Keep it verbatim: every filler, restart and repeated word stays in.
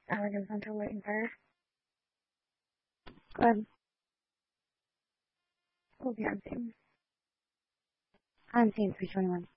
Allergan Central waiting for her. Go ahead. We'll be on scene. On scene three twenty-one.